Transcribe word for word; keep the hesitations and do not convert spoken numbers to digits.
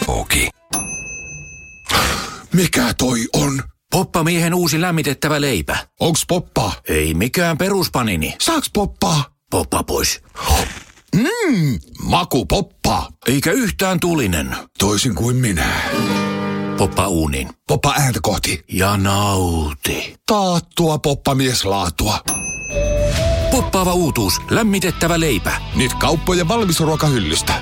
Oki. Mikä toi on? Poppamiehen uusi lämmitettävä leipä. Onks poppaa? Ei mikään peruspanini. Saaks poppaa? Poppa pois. Mmm, maku poppaa. Eikä yhtään tulinen. Toisin kuin minä. Poppa uuniin. Poppa ääntä kohti. Ja nauti. Taattua poppamieslaatua. Poppaava uutuus. Lämmitettävä leipä. Nyt kauppojen valmisruokahyllystä.